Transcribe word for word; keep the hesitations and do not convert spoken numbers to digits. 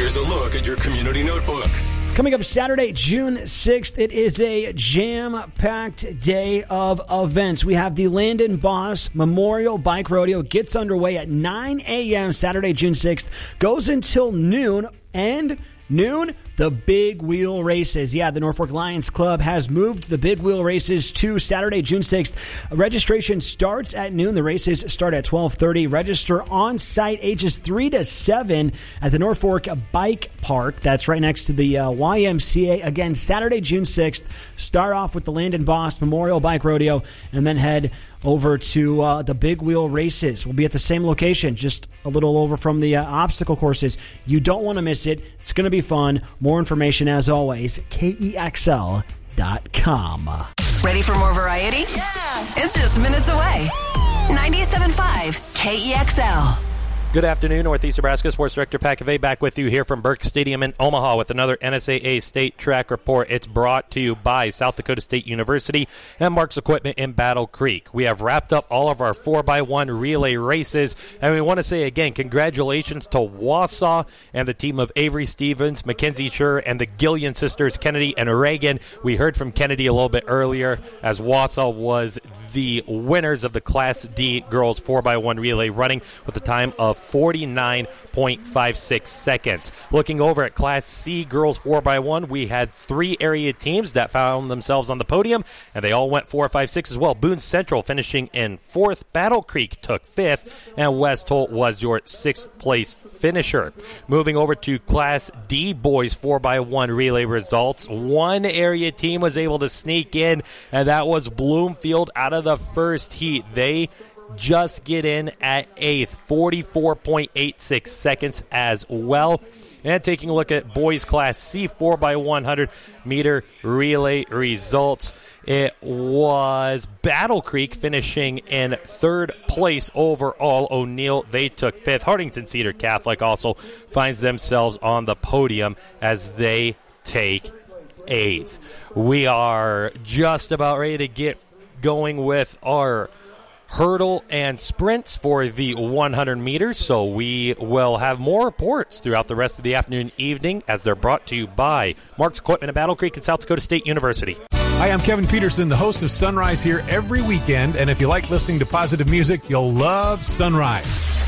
Here's a look at your community notebook. Coming up Saturday, June sixth, it is a jam-packed day of events. We have the Landon Boss Memorial Bike Rodeo gets underway at nine a.m. Saturday, June sixth, goes until noon, and noon, the Big Wheel Races. Yeah, the Norfolk Lions Club has moved the Big Wheel Races to Saturday, June sixth. Registration starts at noon. The races start at twelve thirty. Register on site ages three to seven at the Norfolk Bike Park. That's right next to the uh, Y M C A. Again, Saturday, June sixth. Start off with the Landon Boss Memorial Bike Rodeo and then head over to uh, the Big Wheel Races. We'll be at the same location, just a little over from the uh, obstacle courses. You don't want to miss it. It's going to be fun. More information, as always, K E X L dot com. Ready for more variety? Yeah! It's just minutes away. ninety-seven point five K E X L. Good afternoon, Northeast Nebraska Sports Director Pat Cavey back with you here from Burke Stadium in Omaha with another N S A A State Track Report. It's brought to you by South Dakota State University and Mark's Equipment in Battle Creek. We have wrapped up all of our four by one relay races, and we want to say again, congratulations to Wausau and the team of Avery Stevens, Mackenzie Schur, and the Gillian sisters, Kennedy and Reagan. We heard from Kennedy a little bit earlier as Wausau was the winners of the Class D girls four by one relay running with a time of forty-nine point five six seconds. Looking over at Class C girls four by one, we had three area teams that found themselves on the podium, and they all went four, five, six as well. Boone Central finishing in fourth. Battle Creek took fifth, and West Holt was your sixth place finisher. Moving over to Class D boys four by one relay results, one area team was able to sneak in, and that was Bloomfield out of the first heat. They just get in at eighth, forty-four point eight six seconds as well. And taking a look at boys Class C four by one hundred meter relay results, it was Battle Creek finishing in third place overall. O'Neill, they took fifth. Hartington Cedar Catholic also finds themselves on the podium as they take eighth. We are just about ready to get going with our hurdle and sprints for the one hundred meters, so we will have more reports throughout the rest of the afternoon and evening as they're brought to you by Mark's Equipment at Battle Creek and South Dakota State University. Hi, I'm Kevin Peterson, the host of Sunrise here every weekend, and if you like listening to positive music, you'll love Sunrise.